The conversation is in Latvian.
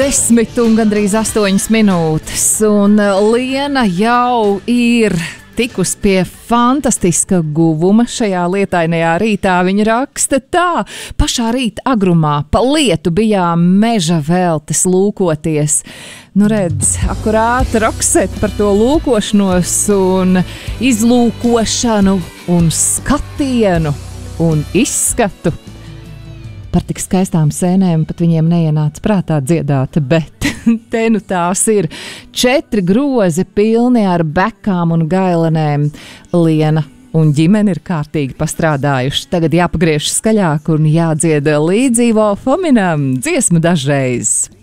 10 un gandrīz 8 minūtes, un Liena jau ir tikus pie fantastiska guvuma šajā lietainajā rītā. Viņa raksta tā: pašā rīta agrumā pa lietu bijām meža veltes lūkoties. Nu redz, akurāta Roksete par to lūkošanos un izlūkošanu un skatienu un izskatu. Par tik skaistām sēnēm pat viņiem neienāca prātā dziedāt, bet te nu tās ir 4 grozi pilni ar bekām un gailenēm. Liena un ģimene ir kārtīgi pastrādājuši. Tagad jāpagriež skaļāk un jādzied līdzīvo Fominam dziesmu dažreiz.